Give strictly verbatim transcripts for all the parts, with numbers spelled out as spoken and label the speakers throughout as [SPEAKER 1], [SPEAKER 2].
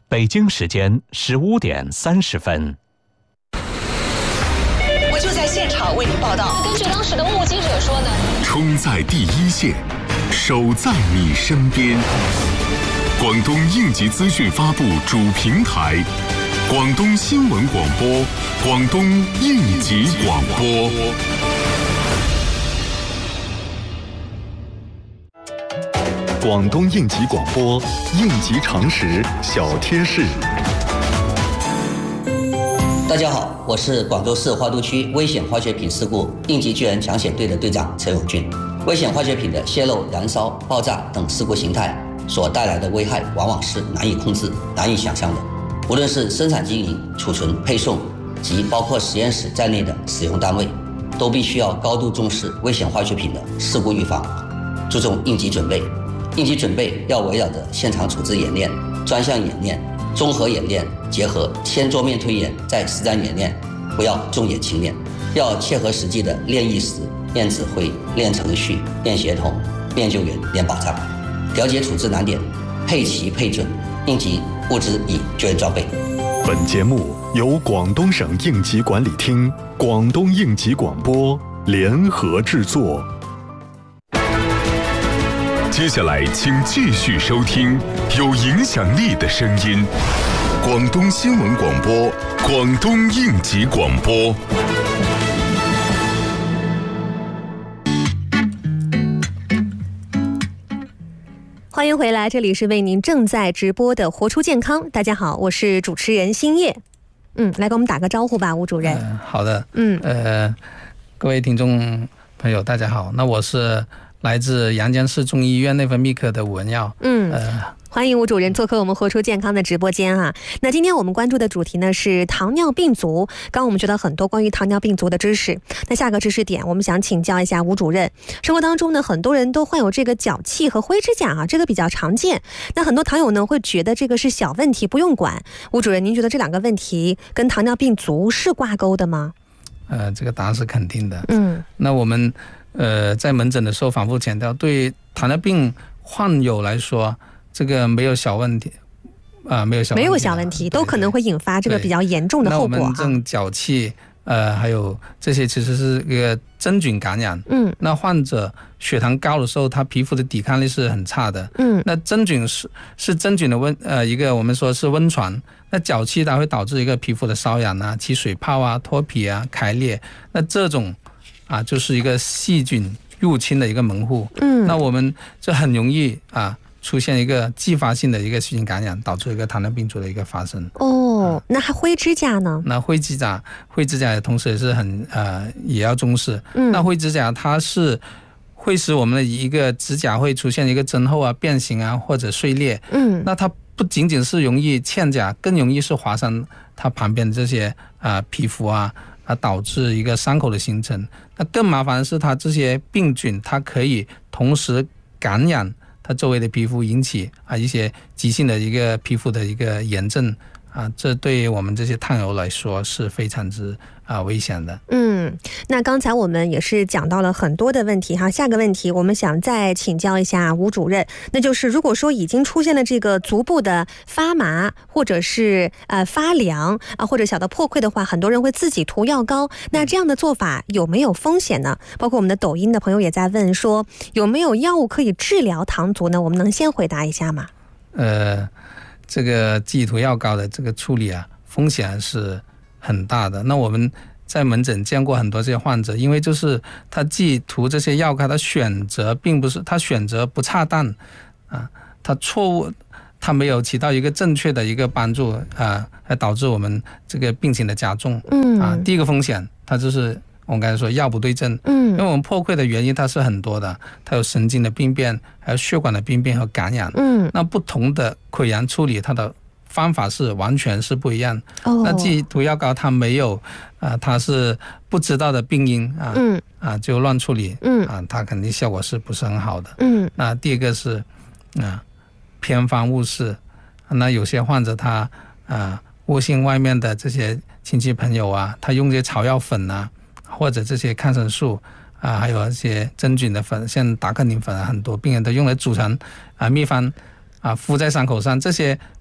[SPEAKER 1] 北京时间十五点三十分。
[SPEAKER 2] 我就在现场为您报道。
[SPEAKER 3] 根据当时的目击者说呢，
[SPEAKER 4] 冲在第一线，守在你身边。广东应急资讯发布主平台，广东新闻广播，广东应急广播。
[SPEAKER 5] 广东应急广播，应急常识小贴士。
[SPEAKER 6] 大家好，我是广州市花都区危险化学品事故应急救援抢险队的队长陈永军。危险化学品的泄漏、燃烧、爆炸等事故形态所带来的危害，往往是难以控制、难以想象的。无论是生产经营、储存、配送及包括实验室在内的使用单位，都必须要高度重视危险化学品的事故预防，注重应急准备。应急准备要围绕着现场处置演练、专项演练、综合演练结合，先桌面推演，再实战演练，不要重演轻练，要切合实际的练意识、练指挥、练程序、练协同、练救援、练保障，了解处置难点，配齐配准，应急物资与救援装备。
[SPEAKER 5] 本节目由广东省应急管理厅、广东应急广播联合制作。
[SPEAKER 4] 接下来，请继续收听有影响力的声音——广东新闻广播、广东应急广播。
[SPEAKER 7] 欢迎回来，这里是为您正在直播的《活出健康》。大家好，我是主持人新叶。嗯，来给我们打个招呼吧，吴主任。
[SPEAKER 8] 呃、好的。
[SPEAKER 7] 嗯，
[SPEAKER 8] 呃，各位听众朋友，大家好。那我是来自阳江市中医院内分泌科的吴文耀。
[SPEAKER 7] 嗯，
[SPEAKER 8] 呃，
[SPEAKER 7] 欢迎吴主任做客我们活出健康的直播间啊。那今天我们关注的主题呢是糖尿病足。刚刚我们学到很多关于糖尿病足的知识。那下个知识点，我们想请教一下吴主任。生活当中呢，很多人都患有这个脚气和灰指甲啊，这个比较常见。那很多糖友呢会觉得这个是小问题，不用管。吴主任，您觉得这两个问题跟糖尿病足是挂钩的吗？
[SPEAKER 8] 呃，这个答案是肯定的。
[SPEAKER 7] 嗯，
[SPEAKER 8] 那我们呃在门诊的时候反复强调，对糖尿病患友来说，这个没有小问题啊、呃，没有小问题、啊、
[SPEAKER 7] 没有小问题，都可能会引发这个比较严重的后果、啊。
[SPEAKER 8] 那我们这种脚气，呃，还有这些其实是一个真菌感染。
[SPEAKER 7] 嗯，
[SPEAKER 8] 那患者血糖高的时候，他皮肤的抵抗力是很差的。
[SPEAKER 7] 嗯，
[SPEAKER 8] 那真菌是是真菌的温呃一个我们说是温床。那脚气它会导致一个皮肤的瘙痒啊、起水泡啊、脱皮啊、开裂。那这种啊就是一个细菌入侵的一个门户。
[SPEAKER 7] 嗯，
[SPEAKER 8] 那我们就很容易啊出现一个继发性的一个细菌感染，导致一个糖尿病足的一个发生。
[SPEAKER 7] 哦，那还灰指甲呢？
[SPEAKER 8] 那灰指甲，灰指甲同时也是很呃也要重视。
[SPEAKER 7] 嗯，
[SPEAKER 8] 那灰指甲它是会使我们的一个指甲会出现一个增厚啊、变形啊或者碎裂。
[SPEAKER 7] 嗯，
[SPEAKER 8] 那它不仅仅是容易嵌甲，更容易是划伤它旁边的这些啊、呃、皮肤啊，啊导致一个伤口的形成。那更麻烦的是，它这些病菌它可以同时感染它周围的皮肤，引起啊一些急性的一个皮肤的一个炎症啊，这对于我们这些糖友来说是非常之啊危险的。
[SPEAKER 7] 嗯，那刚才我们也是讲到了很多的问题哈，下个问题我们想再请教一下吴主任，那就是如果说已经出现了这个足部的发麻或者是呃发凉啊，或者小的破溃的话，很多人会自己涂药膏，那这样的做法有没有风险呢？包括我们的抖音的朋友也在问说，有没有药物可以治疗糖足呢？我们能先回答一下吗？
[SPEAKER 8] 呃，这个自己涂药膏的这个处理啊，风险还是很大的。那我们在门诊见过很多这些患者，因为就是他既涂这些药膏，他选择并不是他选择不恰当啊，他错误，他没有起到一个正确的一个帮助啊，还导致我们这个病情的加重。
[SPEAKER 7] 嗯
[SPEAKER 8] 啊，第一个风险，它就是我们刚才说药不对症。
[SPEAKER 7] 嗯，
[SPEAKER 8] 因为我们破溃的原因它是很多的，它有神经的病变，还有血管的病变和感染。
[SPEAKER 7] 嗯，
[SPEAKER 8] 那不同的溃疡处理，它的方法是完全是不一样。
[SPEAKER 7] 哦，
[SPEAKER 8] 那既涂药膏它没有啊、呃，它是不知道的病因啊，
[SPEAKER 7] 嗯
[SPEAKER 8] 啊就乱处理，
[SPEAKER 7] 嗯
[SPEAKER 8] 啊，它肯定效果是不是很好的。
[SPEAKER 7] 嗯，
[SPEAKER 8] 那第二个是啊偏方误事，那有些患者他啊误信外面的这些亲戚朋友啊，他用这些草药粉啊，或者这些抗生素啊，还有一些真菌的粉，像达克宁粉啊，很多病人都用来煮成啊秘方啊敷在伤口上，这些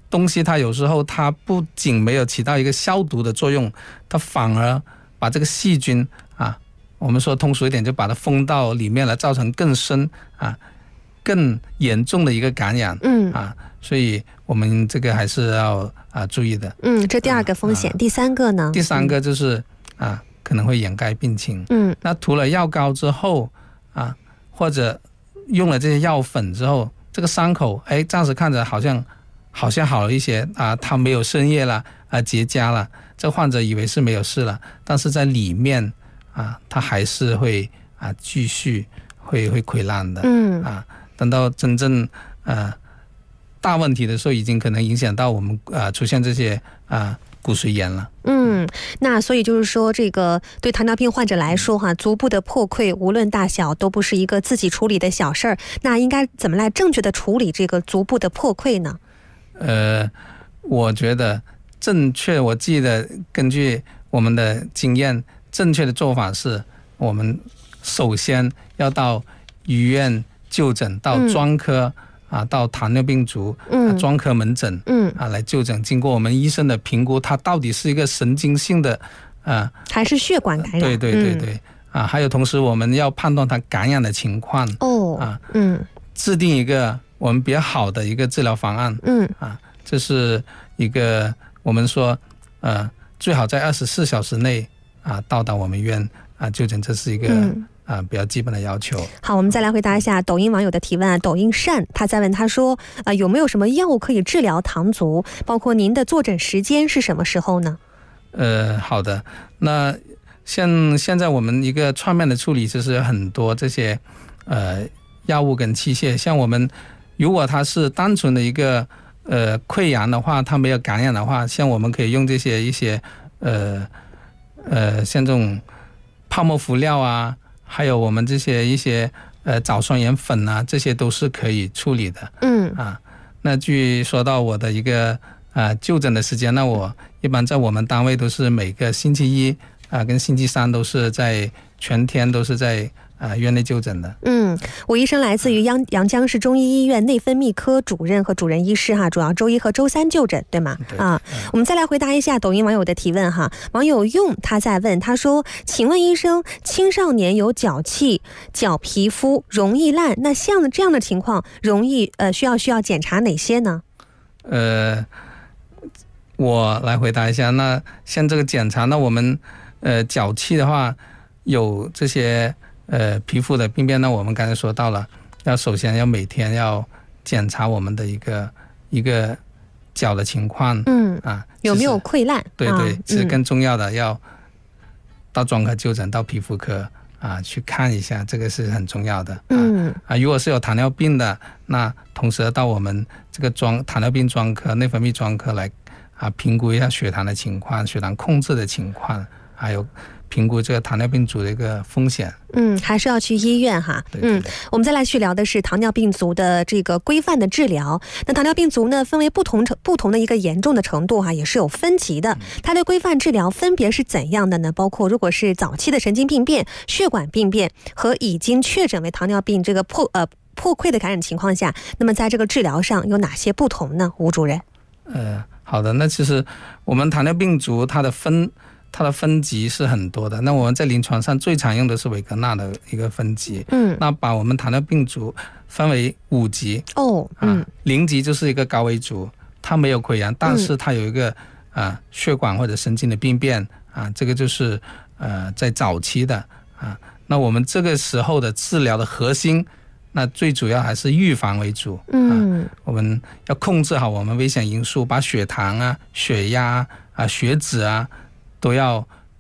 [SPEAKER 8] 东西它有时候它不仅没有起到一个消毒的作用，它反而把这个细菌啊，我们说通俗一点就把它封到里面了，造成更深啊更严重的一个感染。
[SPEAKER 7] 嗯
[SPEAKER 8] 啊，所以我们这个还是要啊注意的。
[SPEAKER 7] 嗯，这第二个风险。啊、第三个呢？
[SPEAKER 8] 第三个就是啊可能会掩盖病情。
[SPEAKER 7] 嗯，
[SPEAKER 8] 那涂了药膏之后啊，或者用了这些药粉之后，这个伤口哎暂时看着好像好像好了一些啊，它没有渗液了啊，结痂了，这患者以为是没有事了，但是在里面啊，它还是会啊继续会会溃烂的。
[SPEAKER 7] 嗯
[SPEAKER 8] 啊，等到真正呃大问题的时候，已经可能影响到我们啊、呃、出现这些啊。呃骨髓炎了。
[SPEAKER 7] 嗯，那所以就是说，这个对糖尿病患者来说哈，足部的破溃无论大小都不是一个自己处理的小事儿。那应该怎么来正确的处理这个足部的破溃呢？
[SPEAKER 8] 呃，我觉得正确，我记得根据我们的经验，正确的做法是我们首先要到医院就诊，到专科。嗯啊，到糖尿病足啊专科门诊，
[SPEAKER 7] 嗯
[SPEAKER 8] 啊来就诊，经过我们医生的评估，它到底是一个神经性的啊，
[SPEAKER 7] 还是血管感染？
[SPEAKER 8] 对对对对，嗯、啊，还有同时我们要判断它感染的情况
[SPEAKER 7] 哦，
[SPEAKER 8] 啊，
[SPEAKER 7] 嗯，
[SPEAKER 8] 制定一个我们比较好的一个治疗方案，
[SPEAKER 7] 嗯
[SPEAKER 8] 啊，这是一个我们说呃最好在二十四小时内啊到达我们医院啊就诊，这是一个。嗯啊，比较基本的要求。
[SPEAKER 7] 好，我们再来回答一下抖音网友的提问啊。抖音善他在问，他说，呃，有没有什么药物可以治疗糖足？包括您的坐诊时间是什么时候呢？
[SPEAKER 8] 呃，好的。那像现在我们一个创面的处理，就是很多这些呃药物跟器械。像我们如果它是单纯的一个呃溃疡的话，它没有感染的话，像我们可以用这些一些呃呃像这种泡沫敷料啊。还有我们这些一些呃藻酸盐粉啊，这些都是可以处理的。
[SPEAKER 7] 嗯
[SPEAKER 8] 啊，那至于说到我的一个啊、呃、就诊的时间，那我一般在我们单位都是每个星期一啊、呃、跟星期三都是在全天都是在啊、呃、院内就诊的。
[SPEAKER 7] 嗯，吴医生来自于阳阳江市中医医院内分泌科主任和主任医师哈，主要周一和周三就诊，对吗？
[SPEAKER 8] 对
[SPEAKER 7] 啊，我们再来回答一下抖音网友的提问哈。网友用他在问，他说：“请问医生，青少年有脚气、脚皮肤容易烂，那像这样的情况，容易呃需要需要检查哪些呢？”
[SPEAKER 8] 呃，我来回答一下。那像这个检查，那我们呃脚气的话，有这些。呃，皮肤的病变呢，我们刚才说到了，要首先要每天要检查我们的一个一个脚的情况，
[SPEAKER 7] 嗯
[SPEAKER 8] 啊，
[SPEAKER 7] 有没有溃烂？
[SPEAKER 8] 对对，
[SPEAKER 7] 啊、
[SPEAKER 8] 是更重要的，嗯、要到专科就诊，到皮肤科啊去看一下，这个是很重要的。啊、
[SPEAKER 7] 嗯
[SPEAKER 8] 啊，如果是有糖尿病的，那同时到我们这个专糖尿病专科、内分泌专科来啊评估一下血糖的情况、血糖控制的情况，还有。评估这个糖尿病足的一个风险，
[SPEAKER 7] 嗯，还是要去医院哈。
[SPEAKER 8] 对对对，
[SPEAKER 7] 嗯，我们再来去聊的是糖尿病足的这个规范的治疗。那糖尿病足呢，分为不同程不同的一个严重的程度哈，也是有分级的。它的规范治疗分别是怎样的呢？包括如果是早期的神经病变、血管病变和已经确诊为糖尿病这个破呃破溃的感染情况下，那么在这个治疗上有哪些不同呢？吴主任。
[SPEAKER 8] 呃，好的，那其实我们糖尿病足它的分。它的分级是很多的，那我们在临床上最常用的是维格纳的一个分级，
[SPEAKER 7] 嗯，
[SPEAKER 8] 那把我们糖尿病足分为五级，
[SPEAKER 7] 哦，嗯，
[SPEAKER 8] 啊，零级就是一个高危足，它没有溃疡，但是它有一个啊血管或者神经的病变啊，这个就是呃在早期的啊，那我们这个时候的治疗的核心，那最主要还是预防为主，
[SPEAKER 7] 嗯，
[SPEAKER 8] 啊，我们要控制好我们危险因素，把血糖啊、血压啊、血脂啊。都要